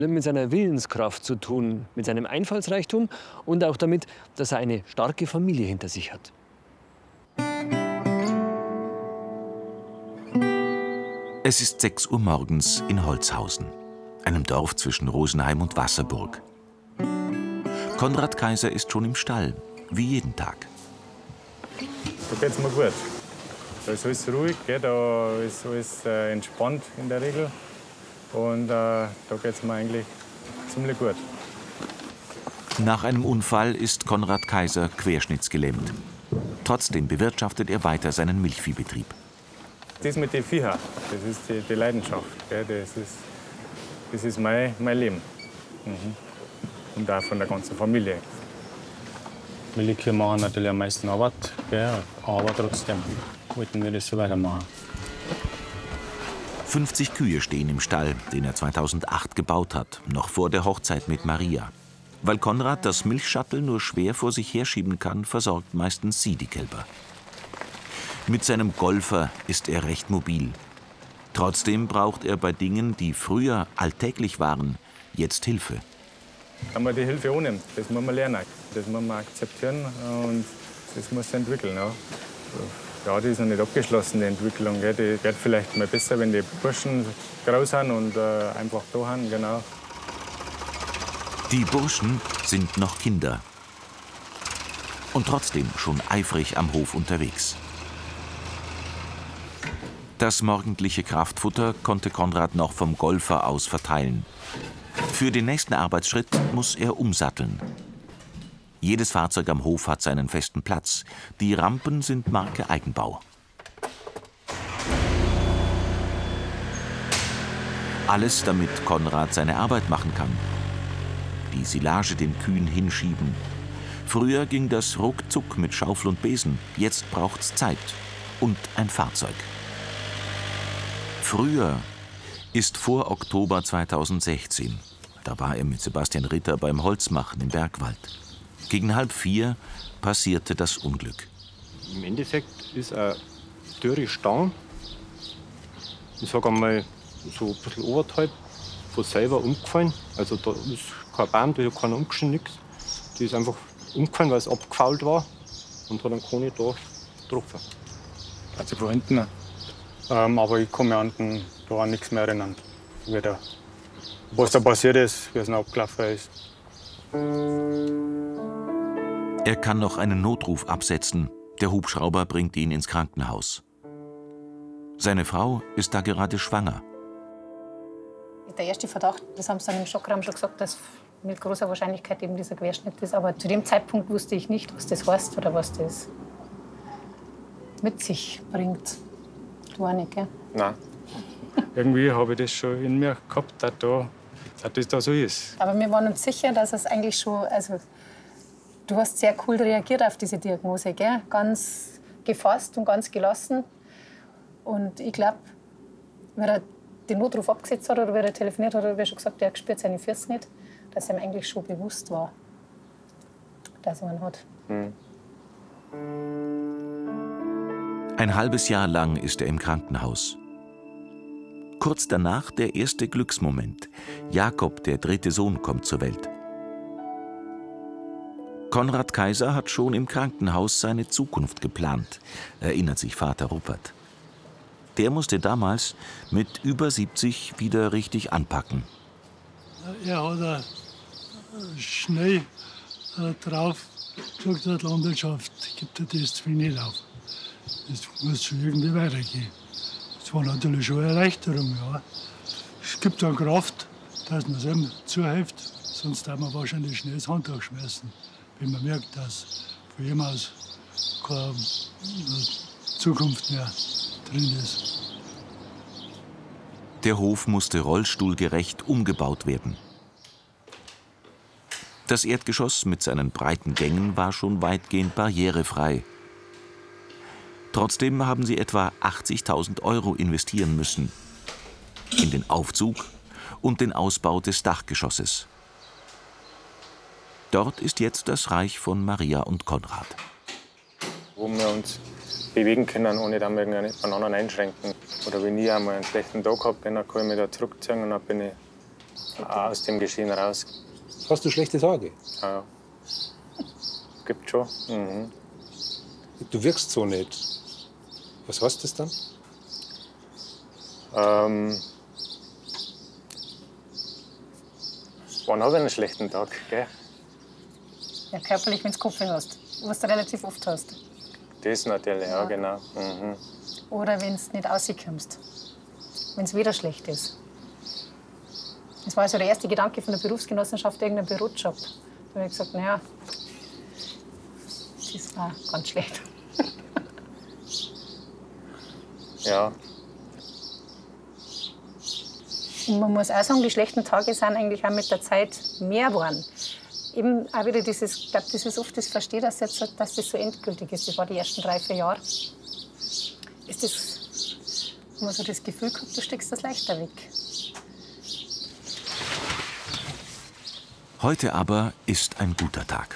Mit seiner Willenskraft zu tun, mit seinem Einfallsreichtum und auch damit, dass er eine starke Familie hinter sich hat. Es ist 6 Uhr morgens in Holzhausen, einem Dorf zwischen Rosenheim und Wasserburg. Konrad Kaiser ist schon im Stall, wie jeden Tag. Da geht's mir gut. Da ist alles ruhig, da ist alles entspannt in der Regel. Und da geht's mir eigentlich ziemlich gut. Nach einem Unfall ist Konrad Kaiser querschnittsgelähmt. Trotzdem bewirtschaftet er weiter seinen Milchviehbetrieb. Das mit den Viechern, das ist die Leidenschaft. Das ist mein Leben. Und auch von der ganzen Familie. Milchkühe machen natürlich am meisten Arbeit, aber trotzdem wollten wir das so weitermachen. 50 Kühe stehen im Stall, den er 2008 gebaut hat, noch vor der Hochzeit mit Maria. Weil Konrad das Milchshuttle nur schwer vor sich herschieben kann, versorgt meistens sie die Kälber. Mit seinem Golfer ist er recht mobil. Trotzdem braucht er bei Dingen, die früher alltäglich waren, jetzt Hilfe. Wenn man die Hilfe annimmt, das muss man lernen, das muss man akzeptieren und das muss man entwickeln. Ja, die ist noch nicht abgeschlossen, die Entwicklung. Die wird vielleicht mal besser, wenn die Burschen grau sind und einfach da sind, genau. Die Burschen sind noch Kinder und trotzdem schon eifrig am Hof unterwegs. Das morgendliche Kraftfutter konnte Konrad noch vom Golfer aus verteilen. Für den nächsten Arbeitsschritt muss er umsatteln. Jedes Fahrzeug am Hof hat seinen festen Platz. Die Rampen sind Marke Eigenbau. Alles, damit Konrad seine Arbeit machen kann. Die Silage den Kühen hinschieben. Früher ging das ruckzuck mit Schaufel und Besen. Jetzt braucht's Zeit und ein Fahrzeug. Früher ist vor Oktober 2016. Da war er mit Sebastian Ritter beim Holzmachen im Bergwald. Gegen 3:30 passierte das Unglück. Im Endeffekt ist eine dürre Stange, ich sage einmal so ein bisschen oberhalb, von selber umgefallen. Also da ist kein Baum, da hat keiner umgeschnitten, nichts. Die ist einfach umgefallen, weil es abgefault war und hat dann keine da getroffen. Also von hinten? Aber ich kann mich an da an nichts mehr erinnern. Was da passiert ist, wie es noch abgelaufen ist. Er kann noch einen Notruf absetzen. Der Hubschrauber bringt ihn ins Krankenhaus. Seine Frau ist da gerade schwanger. Der erste Verdacht, das haben sie dann im Schockraum schon gesagt, dass mit großer Wahrscheinlichkeit eben dieser Querschnitt ist. Aber zu dem Zeitpunkt wusste ich nicht, was das heißt oder was das mit sich bringt. Du auch nicht, gell? Nein. Irgendwie habe ich das schon in mir gehabt, dass das da so ist. Aber wir waren uns sicher, dass es eigentlich schon... Also, du hast sehr cool reagiert auf diese Diagnose, gell? Ganz gefasst und ganz gelassen. Und ich glaube, wenn er den Notruf abgesetzt hat oder wenn er telefoniert hat, hat er schon gesagt, er spürt seine Füße nicht, dass ihm eigentlich schon bewusst war, dass er einen hat. Ein halbes Jahr lang ist er im Krankenhaus. Kurz danach der erste Glücksmoment. Jakob, der 3. Sohn, kommt zur Welt. Konrad Kaiser hat schon im Krankenhaus seine Zukunft geplant, erinnert sich Vater Rupert. Der musste damals mit über 70 wieder richtig anpacken. Er hat schnell drauf gesagt, die Landwirtschaft gibt das zu wenig auf. Das muss schon irgendwie weitergehen. Das war natürlich schon eine Erleichterung. Ja. Es gibt dann Kraft, dass man es ihm zuhilft, sonst darf man wahrscheinlich schnell das Handtuch schmeißen, wenn man merkt, dass von ihm aus keine Zukunft mehr drin ist. Der Hof musste rollstuhlgerecht umgebaut werden. Das Erdgeschoss mit seinen breiten Gängen war schon weitgehend barrierefrei. Trotzdem haben sie etwa 80.000 € investieren müssen. In den Aufzug und den Ausbau des Dachgeschosses. Dort ist jetzt das Reich von Maria und Konrad. Wo wir uns bewegen können, ohne dass wir einen anderen einschränken. Oder wenn ich einmal einen schlechten Tag habe, dann kann ich mich da zurückziehen und dann bin ich aus dem Geschehen raus. Hast du schlechte Tage? Ja. Gibt schon. Mhm. Du wirkst so nicht. Was heißt das dann? Wann habe ich einen schlechten Tag? Gell? Ja, körperlich, wenn du Kopfweh hast, was du relativ oft hast. Das natürlich, ja, genau. Mhm. Oder wenn du nicht rauskommst, wenn es wieder schlecht ist. Das war also der erste Gedanke von der Berufsgenossenschaft, irgendein Bürojob. Da habe ich gesagt, naja, das war ganz schlecht. Ja. Und man muss auch sagen, die schlechten Tage sind eigentlich auch mit der Zeit mehr geworden. Eben auch wieder dieses, ich glaube, das ist oft das Verstehen, dass das so endgültig ist. Das war die ersten 3, 4 Jahre. Ist das, wenn man so das Gefühl gehabt, du steckst das leichter weg. Heute aber ist ein guter Tag.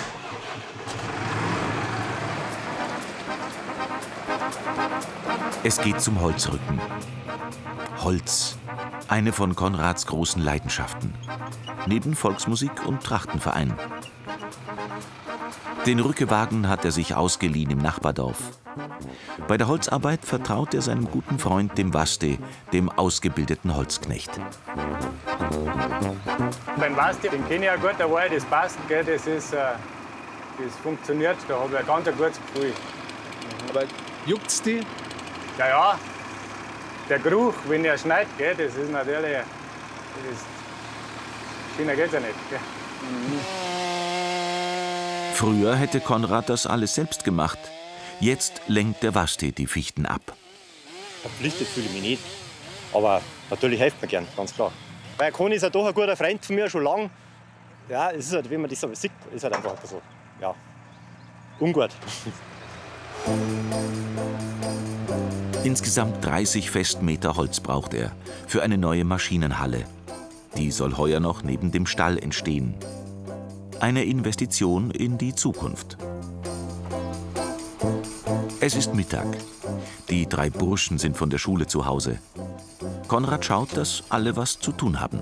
Es geht zum Holzrücken. Holz, eine von Konrads großen Leidenschaften. Neben Volksmusik und Trachtenverein. Den Rückewagen hat er sich ausgeliehen im Nachbardorf. Bei der Holzarbeit vertraut er seinem guten Freund, dem Wasti, dem ausgebildeten Holzknecht. Beim Wasti, den kenne ich ja gut, da war das passt, gell? Das funktioniert, da habe ich ein ganz gutes Gefühl. Aber juckt's dich? Ja, ja, der Geruch, wenn er schneit, gell, das ist natürlich. Schöner geht's ja nicht. Gell? Früher hätte Konrad das alles selbst gemacht. Jetzt lenkt der Wasti die Fichten ab. Verpflichtet fühle ich mich nicht. Aber natürlich hilft mir gern, ganz klar. Weil Conny ist ja doch ein guter Freund von mir, schon lange. Ja, es ist halt, wenn man das so sieht, ist halt einfach so, ja, ungut. Insgesamt 30 Festmeter Holz braucht er für eine neue Maschinenhalle. Die soll heuer noch neben dem Stall entstehen. Eine Investition in die Zukunft. Es ist Mittag. Die 3 Burschen sind von der Schule zu Hause. Konrad schaut, dass alle was zu tun haben.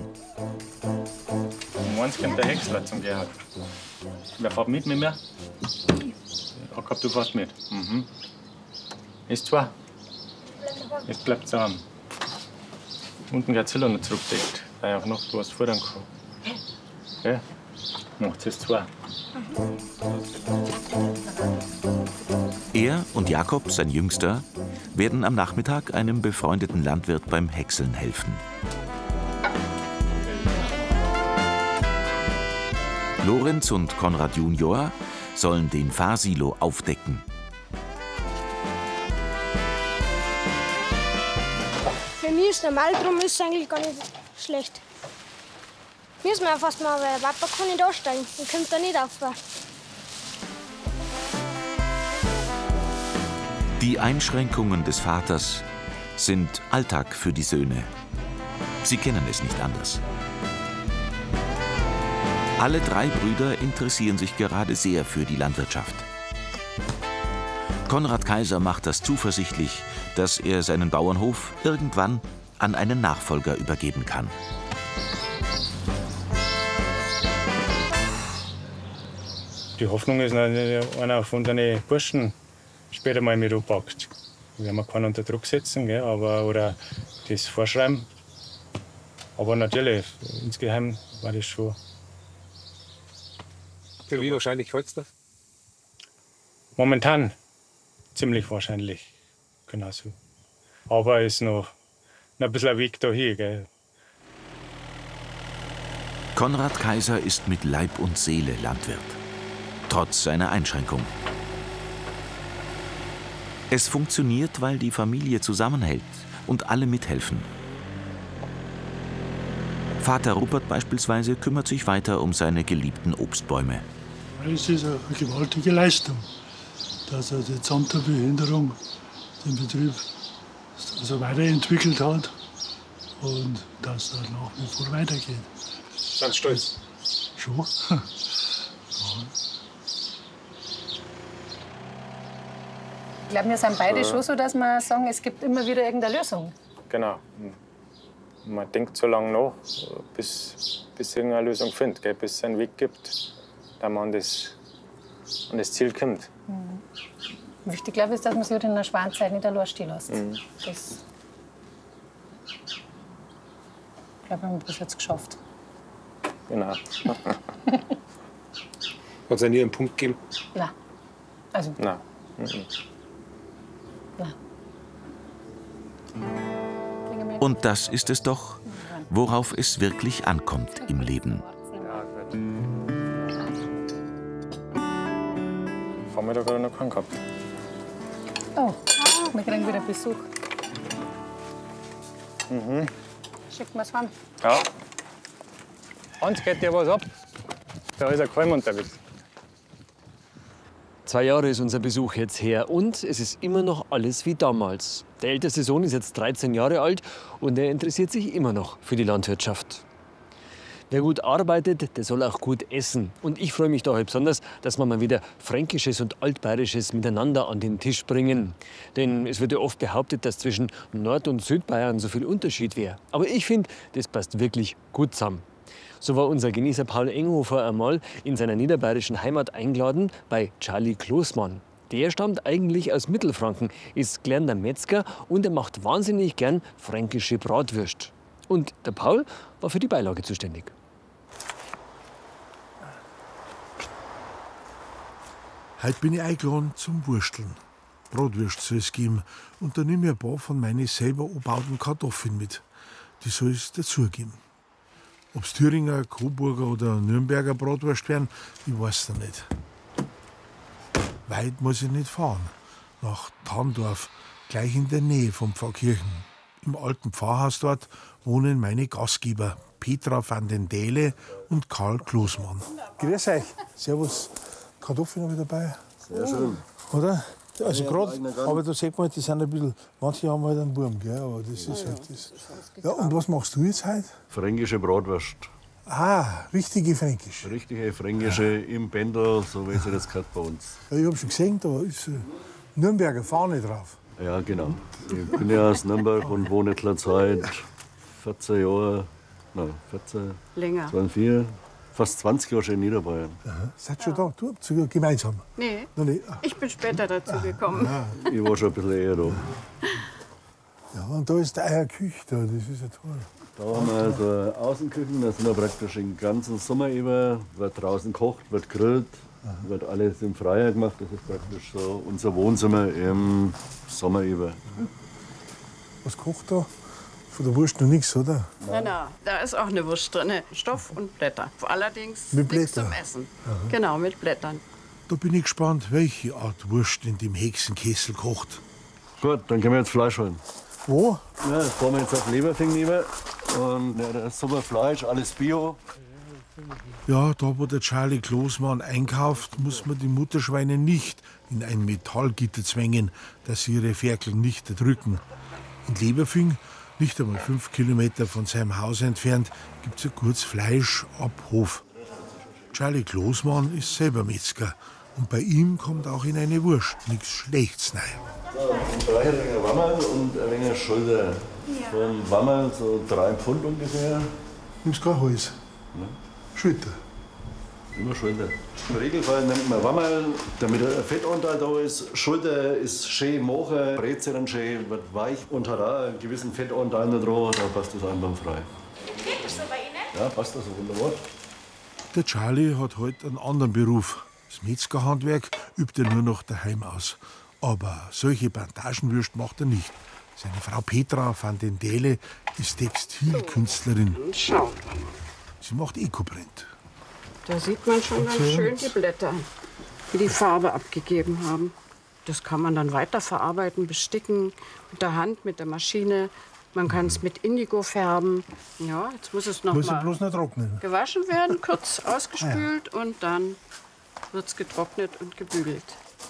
Um eins kommt der Häcksler zum Gerhard. Wer fährt mit mir? Jakob, du fährst mit. Mhm. Ist 2. Jetzt bleibt zusammen. Unten geht Ziller noch zurückdeckt, weil auch noch was fordern kann. Okay? Macht es 2. Er und Jakob, sein Jüngster, werden am Nachmittag einem befreundeten Landwirt beim Häckseln helfen. Lorenz und Konrad Junior sollen den Fahrsilo aufdecken. Für mich ist normal, darum ist es eigentlich gar nicht schlecht. Müssen wir fast mal, weil Papa kann nicht aussteigen und kommt da nicht rauf. Die Einschränkungen des Vaters sind Alltag für die Söhne. Sie kennen es nicht anders. Alle 3 Brüder interessieren sich gerade sehr für die Landwirtschaft. Konrad Kaiser macht das zuversichtlich, dass er seinen Bauernhof irgendwann an einen Nachfolger übergeben kann. Die Hoffnung ist, dass einer von den Burschen später mal mit anpackt. Wir haben keinen unter Druck setzen, gell, oder das vorschreiben. Aber natürlich, insgeheim war das schon. Wie wahrscheinlich hältst du das? Momentan ziemlich wahrscheinlich. Genau so. Aber es ist noch ein bisschen ein Weg dahin. Gell. Konrad Kaiser ist mit Leib und Seele Landwirt. Trotz seiner Einschränkung. Es funktioniert, weil die Familie zusammenhält und alle mithelfen. Vater Rupert beispielsweise kümmert sich weiter um seine geliebten Obstbäume. Es ist eine gewaltige Leistung, dass er die samt der Behinderung den Betrieb also weiterentwickelt hat und dass er nach wie vor weitergeht. Ganz stolz. Schon. Ich glaube, wir sind beide schon so, dass wir sagen, es gibt immer wieder irgendeine Lösung. Genau. Man denkt so lange nach, bis irgendeine Lösung findet, gell? Bis es einen Weg gibt, dass man an das Ziel kommt. Wichtig, glaube ich, ist, dass man sich in einer schweren Zeit nicht allein stehen lässt. Das glaube ich, haben wir bis jetzt geschafft. Genau. Hat es nie einen Punkt gegeben? Nein. Also, Nein. nein. Und das ist es doch, worauf es wirklich ankommt im Leben. Ja, gut. Vormittag hat er noch keinen gehabt. Oh, wir kriegen wieder Besuch. Schicken wir es heim. Ja. Hans, geht dir was ab? Da ist ein Qualm unterwegs. 2 Jahre ist unser Besuch jetzt her und es ist immer noch alles wie damals. Der älteste Sohn ist jetzt 13 Jahre alt und er interessiert sich immer noch für die Landwirtschaft. Wer gut arbeitet, der soll auch gut essen. Und ich freue mich daher besonders, dass wir mal wieder Fränkisches und Altbayerisches miteinander an den Tisch bringen. Denn es wird ja oft behauptet, dass zwischen Nord- und Südbayern so viel Unterschied wäre. Aber ich finde, das passt wirklich gut zusammen. So war unser Genießer Paul Enghofer einmal in seiner niederbayerischen Heimat eingeladen bei Charlie Klosmann. Der stammt eigentlich aus Mittelfranken, ist gelernter Metzger und er macht wahnsinnig gern fränkische Bratwürst. Und der Paul war für die Beilage zuständig. Heute bin ich eingeladen zum Wursteln. Bratwürst soll es geben. Und da nehme ich ein paar von meinen selber angebauten Kartoffeln mit. Die soll es dazugeben. Ob es Thüringer, Coburger oder Nürnberger Bratwurst werden, ich weiß noch nicht. Weit muss ich nicht fahren. Nach Tandorf, gleich in der Nähe von Pfarrkirchen. Im alten Pfarrhaus dort wohnen meine Gastgeber Petra van den Dähle und Karl Klosmann. Grüß euch. Servus. Kartoffeln habe ich dabei. Sehr schön. Oder? Also gerade, aber da sieht man, die sind ein bisschen, manche haben halt einen Wurm, gell? Aber das ist halt das. Ja, und was machst du jetzt heute? Fränkische Bratwurst. Ah, richtige Fränkisch. Richtige Fränkische im Pendel, so wie sie das gehört bei uns. Ja, ich habe schon gesehen, da ist Nürnberger Fahne drauf. Ja, genau. Ich bin ja aus Nürnberg und wohne jetzt seit 14 Jahren, nein, 14, länger. 24, fast 20 Jahre schon in Niederbayern. Aha. Seid schon da? Du habt gemeinsam? Nee, Noch nicht. ich bin später dazu gekommen. Ich war schon ein bisschen eher da. Ja, und da ist der Eierküche da, das ist ja toll. Da haben wir also eine Außenküche, da sind wir praktisch den ganzen Sommer über, wird draußen gekocht, wird gegrillt, wird alles im Freien gemacht. Das ist praktisch so unser Wohnzimmer im Sommer über. Was kocht da? Von der Wurst noch nichts, oder? Nein, nein, da ist auch eine Wurst drin. Stoff und Blätter. Allerdings Mit nichts Blätter? zum Essen. Aha. Genau, mit Blättern. Da bin ich gespannt, welche Art Wurst in dem Hexenkessel kocht. Gut, dann können wir jetzt Fleisch holen. Wo? Ja, das fahren wir jetzt auf Leberfing nehmen. Und ja, das ist super Fleisch, alles Bio. Ja, da wo der Charlie Klosmann einkauft, muss man die Mutterschweine nicht in ein Metallgitter zwängen, dass sie ihre Ferkel nicht erdrücken. In Leberfing, nicht einmal 5 Kilometer von seinem Haus entfernt, gibt es ein gutes Fleischabhof. Charlie Klosmann ist selber Metzger und bei ihm kommt auch in eine Wurst nichts Schlechtes rein. So, ein Dreieringer Wammerl und ein wenig Schulter. So ein Wammerl, so 3 Pfund ungefähr. Nimmst kein Hals? Ne? Schulter. Immer Schulter. Im Regelfall nimmt man Wammerl, damit ein Fettanteil da ist. Schulter ist schön machen, brät sich dann schön, wird weich und hat auch einen gewissen Fettanteil da dran, da passt das einwandfrei. Geht das so bei Ihnen? Ja, passt das so wunderbar. Der Charlie hat heute einen anderen Beruf. Das Metzgerhandwerk übt er nur noch daheim aus. Aber solche Plantagenwürste macht er nicht. Seine Frau Petra van den Dähle ist Textilkünstlerin. Schau. Sie macht Ecoprint. Da sieht man schon ganz schön die Blätter, die die Farbe abgegeben haben. Das kann man dann weiterverarbeiten, besticken, mit der Hand, mit der Maschine. Man kann es mit Indigo färben. Ja, jetzt muss es noch Muss mal er bloß noch trocknen. gewaschen werden, kurz ausgespült und dann wird es getrocknet und gebügelt.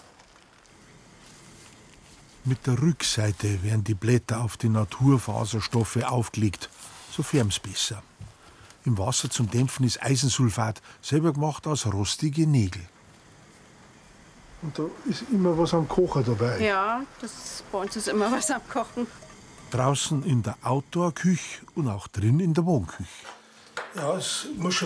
Mit der Rückseite werden die Blätter auf die Naturfaserstoffe aufgelegt. So färben's besser. Im Wasser zum Dämpfen ist Eisensulfat, selber gemacht aus rostige Nägel. Und da ist immer was am Kocher dabei. Ja, bei uns ist immer was am Kochen. Draußen in der Outdoor-Küche und auch drin in der Wohnküche. Ja, es muss schon